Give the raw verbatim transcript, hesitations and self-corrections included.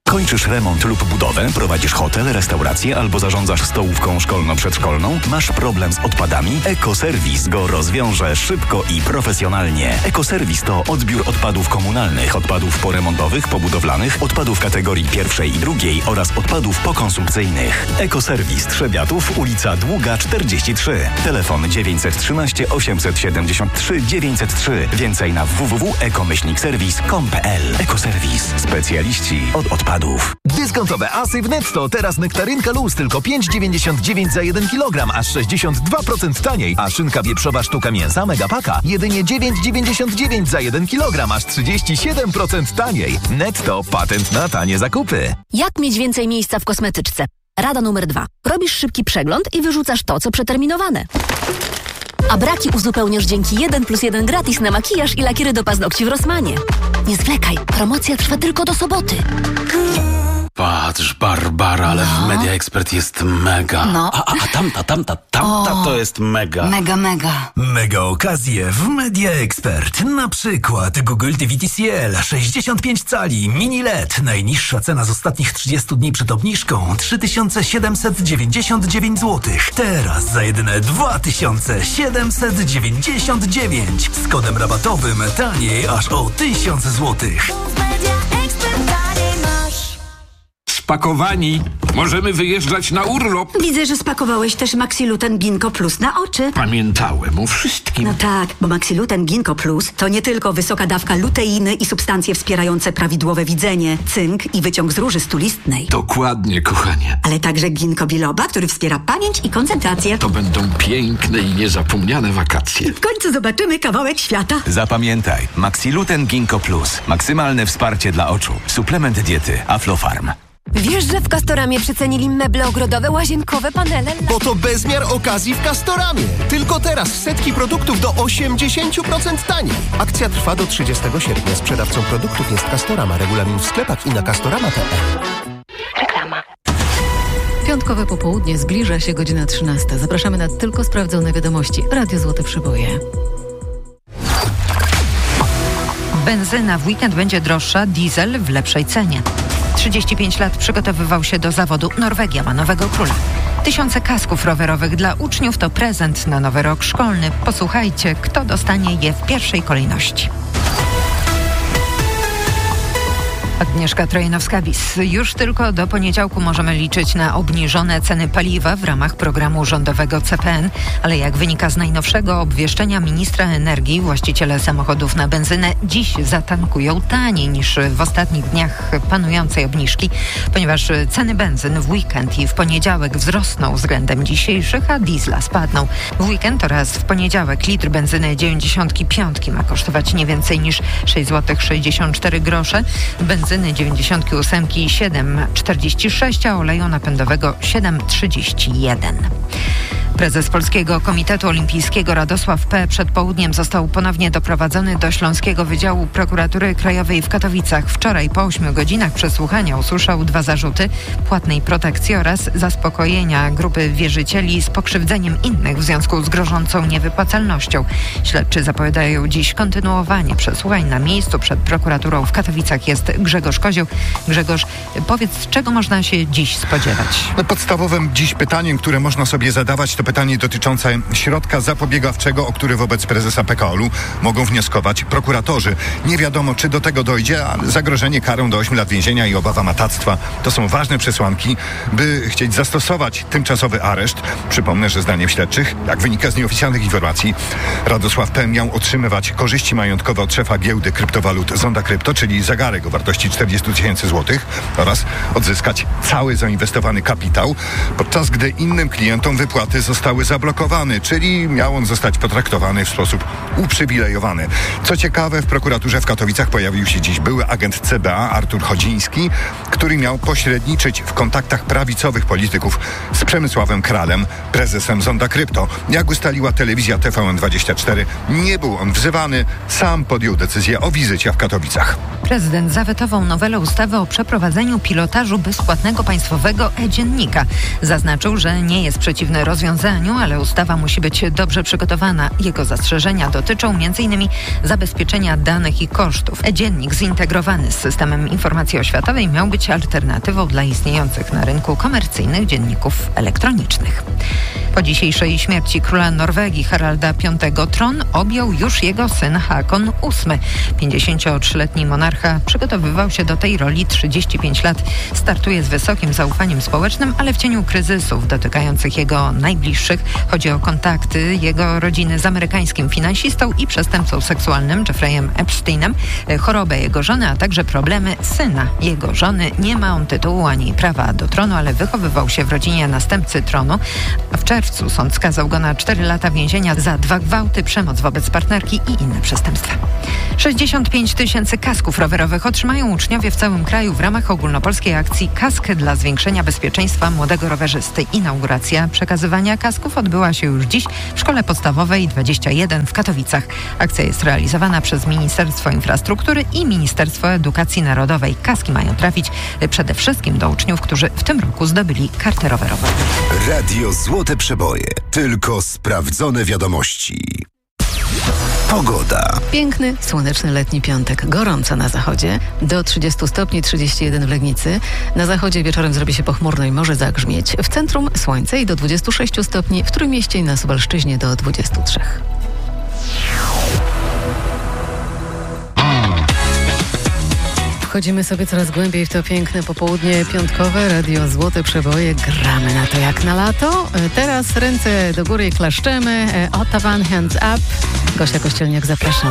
Kończysz remont lub budowę, prowadzisz hotel, restaurację albo zarządzasz stołówką szkolno-przedszkolną? Masz problem z odpadami? Ekoserwis go rozwiąże szybko i profesjonalnie. Ekoserwis to odbiór odpadów komunalnych, odpadów poremontowych, pobudowlanych, odpadów kategorii pierwszej i drugiej oraz odpadów pokonsumpcyjnych. Ekoserwis Trzebiatów, ulica Długa czterdzieści trzy. Telefon dziewięćset trzynaście osiemset siedemdziesiąt trzy dziewięćset trzy. Więcej na w w w kropka eko myślnik serwis kropka com kropka p l. Ekoserwis. Specjaliści od odpadów. Dyskontowe asy w Netto. Teraz nektarynka luz tylko pięć dziewięćdziesiąt dziewięć za jeden kilogram, aż sześćdziesiąt dwa procent taniej. A szynka wieprzowa sztuka mięsa Megapaka jedynie dziewięć dziewięćdziesiąt dziewięć za jeden kilogram, aż trzydzieści siedem procent taniej. Netto. Patent na tanie zakupy. Jak mieć więcej miejsca w kosmetyczce? Rada numer dwa. Robisz szybki przegląd i wyrzucasz to, co przeterminowane. A braki uzupełniasz dzięki jeden plus jeden gratis na makijaż i lakiery do paznokci w Rossmanie. Nie zwlekaj, promocja trwa tylko do soboty. Patrz, Barbara, ale no. w Media Expert jest mega. No. A, a, a tamta, tamta, tamta o, to jest mega. Mega, mega. Mega okazje w Media Expert. Na przykład Google T V T C L sześćdziesiąt pięć cali, mini L E D. Najniższa cena z ostatnich trzydziestu dni przed obniżką trzy tysiące siedemset dziewięćdziesiąt dziewięć złotych. Teraz za jedyne dwa tysiące siedemset dziewięćdziesiąt dziewięć. Z kodem rabatowym taniej aż o tysiąc złotych. Spakowani. Możemy wyjeżdżać na urlop. Widzę, że spakowałeś też Maxiluten Ginkgo Plus na oczy. Pamiętałem o wszystkim. No tak, bo Maxiluten Ginkgo Plus to nie tylko wysoka dawka luteiny i substancje wspierające prawidłowe widzenie, cynk i wyciąg z róży stulistnej. Dokładnie, kochanie. Ale także ginkgo biloba, który wspiera pamięć i koncentrację. To będą piękne i niezapomniane wakacje. W końcu zobaczymy kawałek świata. Zapamiętaj, Maxiluten Ginkgo Plus. Maksymalne wsparcie dla oczu. Suplement diety Aflofarm. Wiesz, że w Castoramie przecenili meble ogrodowe, łazienkowe, panele? Bo to bezmiar okazji w Castoramie. Tylko teraz setki produktów do osiemdziesiąt procent taniej. Akcja trwa do trzydziestego sierpnia. Sprzedawcą produktów jest Castorama. Regulamin w sklepach i na castorama kropka p l. Reklama. Piątkowe popołudnie, zbliża się godzina trzynasta. Zapraszamy na tylko sprawdzone wiadomości. Radio Złote Przyboje. Benzyna w weekend będzie droższa, diesel w lepszej cenie. trzydzieści pięć lat przygotowywał się do zawodu. Norwegia ma nowego króla. Tysiące kasków rowerowych dla uczniów to prezent na nowy rok szkolny. Posłuchajcie, kto dostanie je w pierwszej kolejności. Agnieszka Trojanowska-Wis. Już tylko do poniedziałku możemy liczyć na obniżone ceny paliwa w ramach programu rządowego C P N, ale jak wynika z najnowszego obwieszczenia ministra energii, właściciele samochodów na benzynę dziś zatankują taniej niż w ostatnich dniach panującej obniżki, ponieważ ceny benzyn w weekend i w poniedziałek wzrosną względem dzisiejszych, a diesla spadną. W weekend oraz w poniedziałek litr benzyny dziewięćdziesiąt pięć ma kosztować nie więcej niż sześć złotych sześćdziesiąt cztery grosze. Benzyny dziewięćdziesiąt osiem siedem czterdzieści sześć, a oleju napędowego siedem trzydzieści jeden. Prezes Polskiego Komitetu Olimpijskiego Radosław P. przed południem został ponownie doprowadzony do Śląskiego Wydziału Prokuratury Krajowej w Katowicach. Wczoraj po ośmiu godzinach przesłuchania usłyszał dwa zarzuty płatnej protekcji oraz zaspokojenia grupy wierzycieli z pokrzywdzeniem innych w związku z grożącą niewypłacalnością. Śledczy zapowiadają dziś kontynuowanie przesłuchań. Na miejscu przed prokuraturą w Katowicach jest Grzegorz Kozioł. Grzegorz, powiedz, czego można się dziś spodziewać? No, podstawowym dziś pytaniem, które można sobie zadawać, to pytanie dotyczące środka zapobiegawczego, o który wobec prezesa P K O L-u mogą wnioskować prokuratorzy. Nie wiadomo, czy do tego dojdzie, ale zagrożenie karą do ośmiu lat więzienia i obawa matactwa to są ważne przesłanki, by chcieć zastosować tymczasowy areszt. Przypomnę, że zdaniem śledczych, jak wynika z nieoficjalnych informacji, Radosław P. miał otrzymywać korzyści majątkowe od szefa giełdy kryptowalut Zonda Krypto, czyli zegarek o wartości czterdzieści tysięcy złotych oraz odzyskać cały zainwestowany kapitał, podczas gdy innym klientom wypłaty zostały zablokowane, czyli miał on zostać potraktowany w sposób uprzywilejowany. Co ciekawe, w prokuraturze w Katowicach pojawił się dziś były agent C B A Artur Chodziński, który miał pośredniczyć w kontaktach prawicowych polityków z Przemysławem Kralem, prezesem Zonda Krypto. Jak ustaliła telewizja T V N dwadzieścia cztery, nie był on wzywany, sam podjął decyzję o wizycie w Katowicach. Prezydent zawetował nowelę ustawy o przeprowadzeniu pilotażu bezpłatnego państwowego e-dziennika. Zaznaczył, że nie jest przeciwny rozwiązaniu wprowadzaniu, ale ustawa musi być dobrze przygotowana. Jego zastrzeżenia dotyczą między innymi zabezpieczenia danych i kosztów. E-dziennik zintegrowany z systemem informacji oświatowej miał być alternatywą dla istniejących na rynku komercyjnych dzienników elektronicznych. Po dzisiejszej śmierci króla Norwegii Haralda piątego tron objął już jego syn Hakon ósmy. pięćdziesięciotrzyletni monarcha przygotowywał się do tej roli trzydzieści pięć lat. Startuje z wysokim zaufaniem społecznym, ale w cieniu kryzysów dotykających jego najbliższych. Chodzi o kontakty jego rodziny z amerykańskim finansistą i przestępcą seksualnym Jeffreyem Epsteinem, chorobę jego żony, a także problemy syna jego żony. Nie ma on tytułu ani prawa do tronu, ale wychowywał się w rodzinie następcy tronu. W czerwcu sąd skazał go na cztery lata więzienia za dwa gwałty, przemoc wobec partnerki i inne przestępstwa. sześćdziesiąt pięć tysięcy kasków rowerowych otrzymają uczniowie w całym kraju w ramach ogólnopolskiej akcji Kask dla zwiększenia bezpieczeństwa młodego rowerzysty. Inauguracja przekazywania kasków odbyła się już dziś w Szkole Podstawowej dwadzieścia jeden w Katowicach. Akcja jest realizowana przez Ministerstwo Infrastruktury i Ministerstwo Edukacji Narodowej. Kaski mają trafić przede wszystkim do uczniów, którzy w tym roku zdobyli kartę rowerową. Radio Złote Przeboje. Tylko sprawdzone wiadomości. Pogoda. Piękny, słoneczny letni piątek. Gorąco na zachodzie. Do trzydziestu stopni, trzydzieści jeden w Legnicy. Na zachodzie wieczorem zrobi się pochmurno i może zagrzmieć. W centrum słońce i do dwudziestu sześciu stopni. W Trójmieście i na Suwalszczyźnie do dwudziestu trzech. Wchodzimy sobie coraz głębiej w to piękne popołudnie piątkowe. Radio Złote Przeboje. Gramy na to jak na lato. Teraz ręce do góry i klaszczemy. Ottawa, hands up. Gosia Kościelniak, zapraszam.